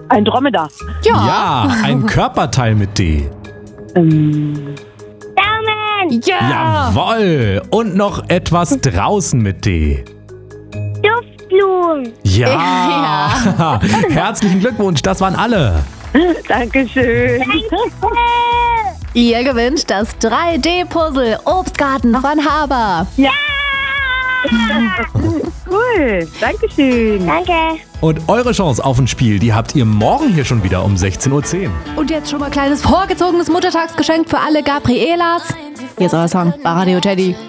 Ein Dromedar. Ja, ein Körperteil mit D. Daumen. Ja! Jawohl. Und noch etwas draußen mit D. Duftblumen. Ja. Herzlichen Glückwunsch, das waren alle. Dankeschön. Ihr gewünscht das 3D-Puzzle Obstgarten von Haber. Cool. Dankeschön. Danke. Und eure Chance auf ein Spiel, die habt ihr morgen hier schon wieder um 16:10 Uhr. Und jetzt schon mal kleines vorgezogenes Muttertagsgeschenk für alle Gabrielas. Hier ist euer Song bei Radio Teddy.